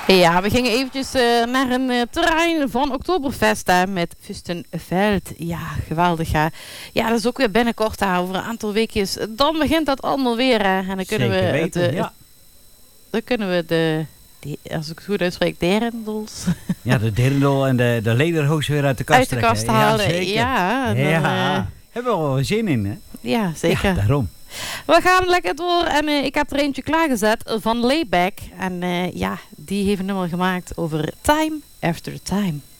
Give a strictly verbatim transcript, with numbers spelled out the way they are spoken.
Ja, we gingen eventjes uh, naar een uh, terrein van Oktoberfest hè, met Fustenveld. Ja, geweldig hè. Ja, dat is ook weer binnenkort hè, over een aantal weekjes. Dan begint dat allemaal weer hè. En dan kunnen Zeker we weten, de, ja. Dan kunnen we de, die, als ik het goed uitspreek, derendels. Ja, de derendel en de, de lederhoos weer uit de kast Uit de trekken. kast halen, Ja, zeker. ja. Dan, ja. Uh, Hebben we wel zin in hè. Ja, zeker. Ja, daarom. We gaan lekker door en uh, ik heb er eentje klaargezet van Layback. En uh, ja, die heeft een nummer gemaakt over Time After Time.